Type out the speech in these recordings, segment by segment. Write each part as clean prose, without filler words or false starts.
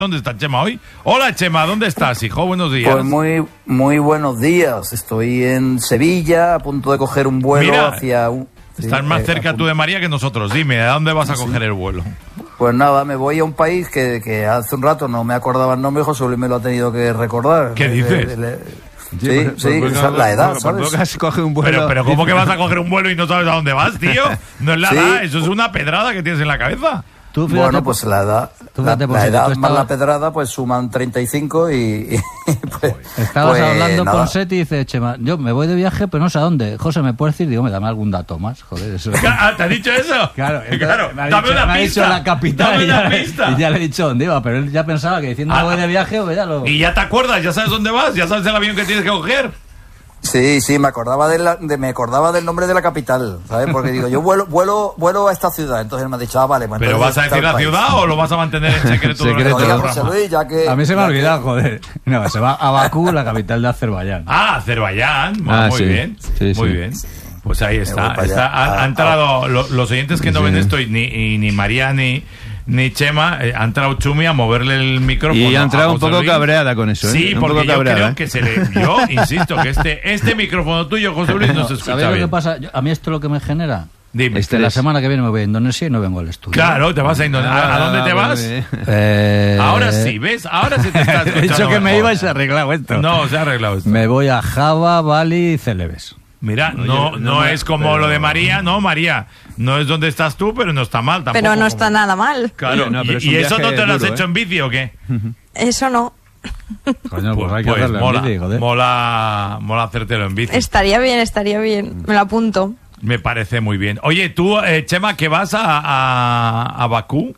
¿Dónde está Chema hoy? Hola Chema, ¿dónde estás, hijo? Buenos días. Pues muy buenos días. Estoy en Sevilla, a punto de coger un vuelo hacia... Estás más cerca tú de María que nosotros. Dime, ¿a dónde vas a coger el vuelo? Pues nada, me voy a un país que hace un rato no me acordaba el nombre, José Luis me lo ha tenido que recordar. ¿Qué dices? Sí, la edad, ¿sabes? Coge un vuelo. Pero ¿cómo que vas a coger un vuelo y no sabes a dónde vas, tío? No es la edad, eso es una pedrada que tienes en la cabeza. Bueno, pues la edad más la pedrada, pues suman 35 y pues... Estabas pues, hablando nada. con Seti y dice, Chema, yo me voy de viaje, pero no sé a dónde. José, ¿me puedes decir? Digo, dame algún dato más. Joder, eso... ¿Te ha dicho eso? Claro, Dame una me ha pista. dicho la capital Dame y una pista. ya le he dicho dónde iba, pero él ya pensaba que diciendo me voy de viaje, pues ya lo... Y ya te acuerdas, ya sabes dónde vas, ya sabes el avión que tienes que coger. Sí, me acordaba me acordaba del nombre de la capital, ¿sabes? Porque digo, yo vuelo a esta ciudad, entonces él me ha dicho, vale. Pues ¿Pero vas a decir la ciudad o lo vas a mantener en secreto? Secreto. Oiga, José Luis, ya que... A mí se me ha olvidado, joder. No, se va a Bakú, la capital de Azerbaiyán. Ah, Azerbaiyán. Muy sí. bien. Sí, muy sí. bien. Pues ahí está. para allá. Ha entrado los oyentes que no ven esto, y ni María ni Chema, ha entrado Chumi a moverle el micrófono. Y ha entrado a un José poco Luis. cabreada con eso, ¿eh? Sí, Un porque poco yo cabreada, creo que yo insisto que este micrófono tuyo, José Luis, no se escucha ¿Sabéis lo bien. que pasa? A mí esto es lo que me genera. Dime. La semana que viene me voy a Indonesia y no vengo al estudio. Claro, te vas a Indonesia. ¿A dónde te vas? Ahora sí, ¿ves? Ahora sí te estás escuchando. He dicho que me mejor. iba y se ha arreglado esto. No, se ha arreglado esto. Me voy a Java, Bali y Celebes. Mira, no es como lo de María, no, María. No es donde estás tú, pero no está mal tampoco. Pero no está nada mal. Claro, No, pero es ¿y un eso no viaje te lo has duro, hecho en bici o qué? Eso no. Coño, pues hay que Pues hacerlo en mola, bici, joder. mola hacértelo en bici. Estaría bien. Me lo apunto. Me parece muy bien. Oye, tú, Chema, que vas a Bakú.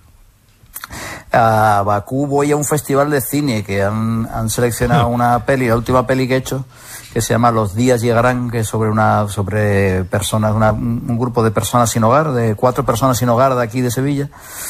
A Bakú voy a un festival de cine que han seleccionado una peli, la última peli que he hecho, que se llama Los días llegarán, que es sobre personas, un grupo de personas sin hogar, de 4 personas sin hogar de aquí de Sevilla,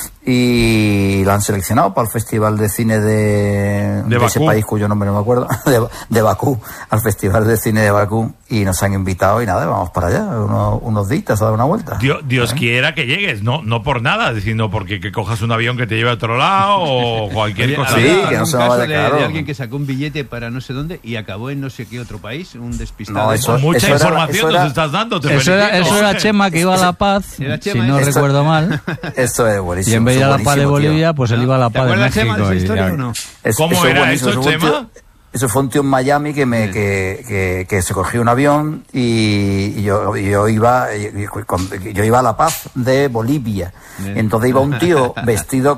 y la han seleccionado para el festival de cine de ese país cuyo nombre no me acuerdo, de Bakú, al festival de cine de Bakú, y nos han invitado y nada, vamos para allá, unos días a dar una vuelta. Dios quiera que llegues, no por nada, sino porque que cojas un avión que te lleve a otro lado o cualquier cosa. Sí, que no un se me caso vaya claro. de alguien que sacó un billete para no sé dónde y acabó en no sé qué otro país, un despistado. No, eso- Mucha era- información eso era- nos estás dando. Te Eso felicito. era Chema, que iba a La Paz, Era si Chema, no esto- recuerdo mal. Esto es buenísimo. Y en vez de ir a La Paz de buenísimo, tío. Bolivia, pues él iba a La ¿Te Paz de acuerdas, Chema, de México. esa y historia ya- o no? ¿Cómo es era buenísimo. eso, Eso fue un tío- Chema? Eso fue un tío en Miami que se cogió un avión y yo iba a La Paz de Bolivia. Entonces iba un tío vestido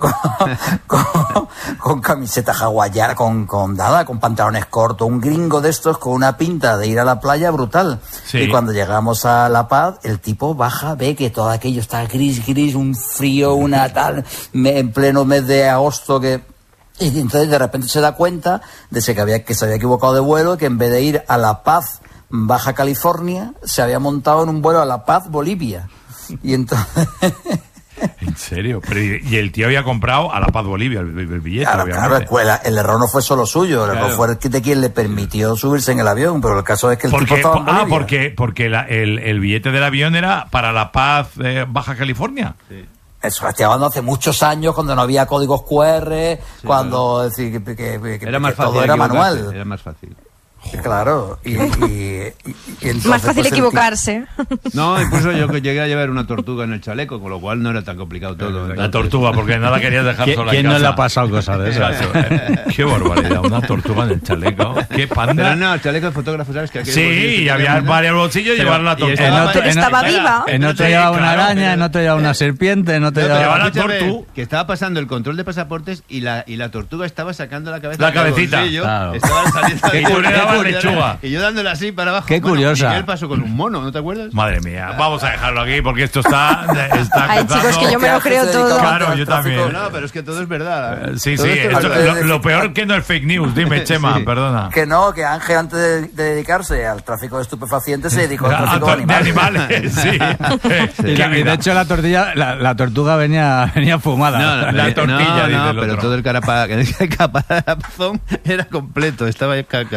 con camiseta hawaiana, con pantalones cortos, un gringo de estos con una pinta de ir a la playa brutal. Sí. Y cuando llegamos a La Paz, el tipo baja, ve que todo aquello está gris, un frío, una tal, en pleno mes de agosto y entonces de repente se da cuenta de que se había equivocado de vuelo y que en vez de ir a La Paz, Baja California, se había montado en un vuelo a La Paz, Bolivia. Y entonces... ¿En serio? Pero, y el tío había comprado a La Paz Bolivia el billete, obviamente. Claro, el error no fue solo suyo, el error fue de quien le permitió subirse en el avión, pero el caso es que el tipo estaba en Bolivia. Porque el billete del avión era para La Paz, Baja California. Sí. Eso, estoy hablando hace muchos años, cuando no había códigos QR, cuando claro. es decir, que Era más fácil todo era equivocarse, manual. Era más fácil. Claro, y entonces, Más fácil pues, equivocarse. No, incluso yo que llegué a llevar una tortuga en el chaleco, con lo cual no era tan complicado todo. La tortuga, porque nada querías dejar sola en ¿Quién casa. no le ha pasado cosas de esas? Qué barbaridad, una tortuga en el chaleco. Qué panda. Pero no, el chaleco de fotógrafo, ¿sabes? Que Sí, y había varios bolsillos y llevar la tortuga. Pero estaba viva. En otro Sí, llevaba una claro. araña, en otro llevaba una serpiente, en otro Pero llevaba... la escúchame, tortuga. que estaba pasando el control de pasaportes y la tortuga estaba sacando la cabeza La del cabecita. bolsillo, Claro. estaba saliendo Y tú le dabas lechuga. y yo dándole así para abajo. Qué curiosa. Miguel pasó con un mono, ¿no te acuerdas? Madre mía, vamos a dejarlo aquí porque esto está Ay, empezando- chicos, que yo me lo creo todo. Claro, yo también. No, pero es que todo es verdad. Sí, Todo sí, esto- lo peor que no es fake news. Dime, Chema, perdona. Que no, que Ángel antes de dedicarse al tráfico de estupefacientes se dedicó al tráfico de De animales. animales, sí. Y de hecho la tortuga venía fumada. La tortilla, dice el pero otro. todo el caparazón era completo, estaba cargadito el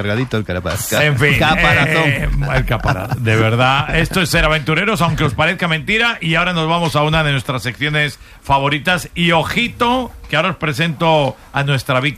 En fin, Caparazón. el caparazón. De verdad, esto es Ser Aventureros, aunque os parezca mentira. Y ahora nos vamos a una de nuestras secciones favoritas. Y ojito, que ahora os presento a nuestra víctima.